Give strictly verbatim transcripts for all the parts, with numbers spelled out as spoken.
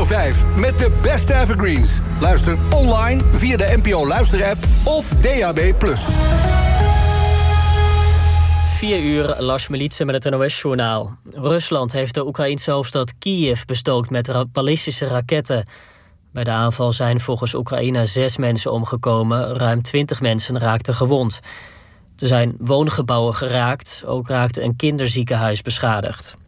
vijf met de beste evergreens. Luister online via de N P O Luister-app of D A B plus. Vier uur, Lars Militse met het N O S-journaal. Rusland heeft de Oekraïnse hoofdstad Kiev bestookt met ra- ballistische raketten. Bij de aanval zijn volgens Oekraïne zes mensen omgekomen. Ruim twintig mensen raakten gewond. Er zijn woongebouwen geraakt. Ook raakte een kinderziekenhuis beschadigd.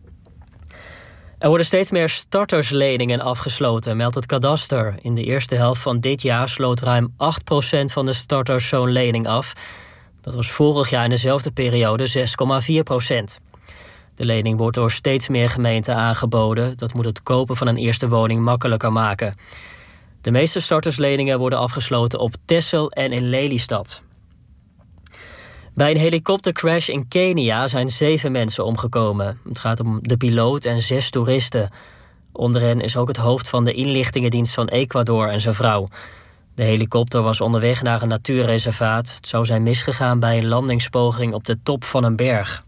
Er worden steeds meer startersleningen afgesloten, meldt het kadaster. In de eerste helft van dit jaar sloot ruim acht procent van de starters zo'n lening af. Dat was vorig jaar in dezelfde periode zes komma vier procent. De lening wordt door steeds meer gemeenten aangeboden. Dat moet het kopen van een eerste woning makkelijker maken. De meeste startersleningen worden afgesloten op Texel en in Lelystad. Bij een helikoptercrash in Kenia zijn zeven mensen omgekomen. Het gaat om de piloot en zes toeristen. Onder hen is ook het hoofd van de inlichtingendienst van Ecuador en zijn vrouw. De helikopter was onderweg naar een natuurreservaat. Het zou zijn misgegaan bij een landingspoging op de top van een berg.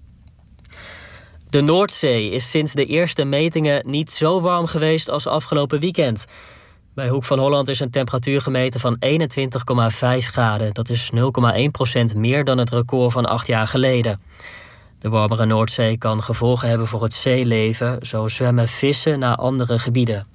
De Noordzee is sinds de eerste metingen niet zo warm geweest als afgelopen weekend. Bij Hoek van Holland is een temperatuur gemeten van eenentwintig komma vijf graden. Dat is nul komma één procent meer dan het record van acht jaar geleden. De warmere Noordzee kan gevolgen hebben voor het zeeleven. Zo zwemmen vissen naar andere gebieden.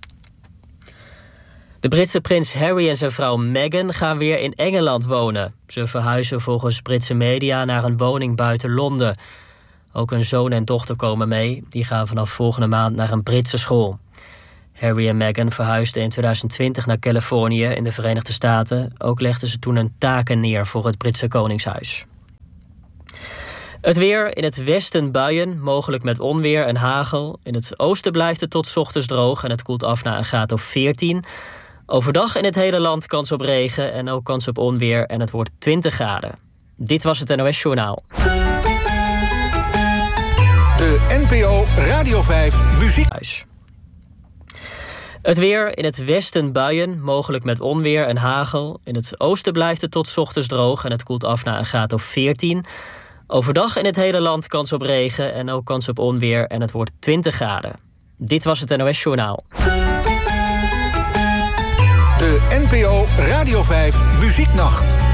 De Britse prins Harry en zijn vrouw Meghan gaan weer in Engeland wonen. Ze verhuizen volgens Britse media naar een woning buiten Londen. Ook hun zoon en dochter komen mee. Die gaan vanaf volgende maand naar een Britse school. Harry en Meghan verhuisden in twintig twintig naar Californië in de Verenigde Staten. Ook legden ze toen hun taken neer voor het Britse Koningshuis. Het weer: in het westen buien, mogelijk met onweer en hagel. In het oosten blijft het tot 's ochtends droog en het koelt af naar een graad of veertien. Overdag in het hele land kans op regen en ook kans op onweer en het wordt twintig graden. Dit was het N O S-journaal. De N P O Radio vijf Muziek. Het weer: in het westen buien, mogelijk met onweer en hagel. In het oosten blijft het tot 's ochtends droog en het koelt af naar een graad of veertien. Overdag in het hele land kans op regen en ook kans op onweer en het wordt twintig graden. Dit was het N O S-journaal. De N P O Radio vijf Muzieknacht.